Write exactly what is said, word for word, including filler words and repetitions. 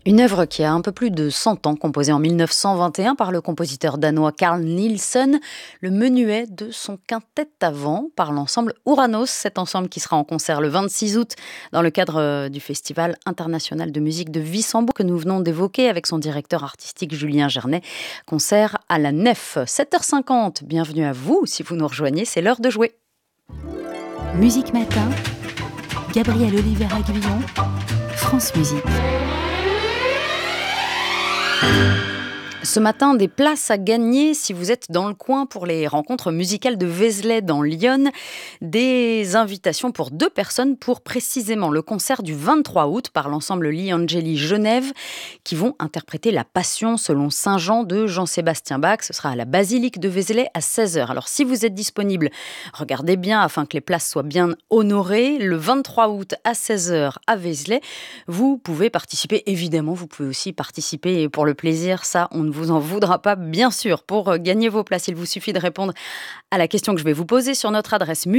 Une œuvre qui a un peu plus de cent ans, composée en mille neuf cent vingt et un par le compositeur danois Carl Nielsen, le menuet de son quintet à vent par l'ensemble Ouranos, cet ensemble qui sera en concert le vingt-six août dans le cadre euh, du Festival international de musique de Wissembourg que nous venons d'évoquer avec son directeur artistique Julien Gernet. Concert à la Nef, sept heures cinquante. Bienvenue à vous si vous nous rejoignez, c'est l'heure de jouer. Musique Matin, Gabriel Oliver-Aguillon, France Musique. Ce matin, des places à gagner si vous êtes dans le coin pour les rencontres musicales de Vézelay dans l'Yonne. Des invitations pour deux personnes pour précisément le concert du vingt-trois août par l'ensemble Li Angeli Genève qui vont interpréter la Passion selon Saint Jean de Jean-Sébastien Bach. Ce sera à la basilique de Vézelay à seize heures. Alors si vous êtes disponible, regardez bien afin que les places soient bien honorées. Le vingt-trois août à seize heures à Vézelay, vous pouvez participer. Évidemment, vous pouvez aussi participer pour le plaisir. Ça, on ne vous en voudra pas, bien sûr. Pour gagner vos places, il vous suffit de répondre à la question que je vais vous poser sur notre adresse